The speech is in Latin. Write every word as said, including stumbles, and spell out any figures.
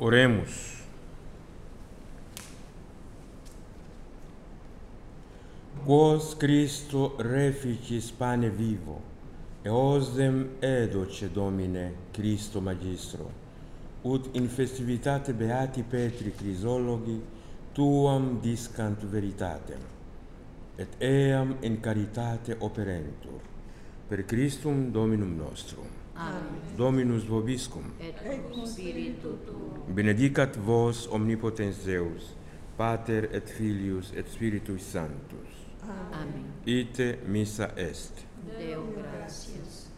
Oremus. Quos Christo reficis pane vivo, eosdem edoce Domine Christo Magistro, ut in festivitate Beati Petri Chrysologi tuam discant veritatem, et eam in caritate operentur, per Christum Dominum nostrum. Amen. Dominus vobiscum. Et cum spiritu tuo. Benedicat vos omnipotens Deus, Pater et Filius et Spiritus Sanctus. Amen. Ite missa est. Deo gratias.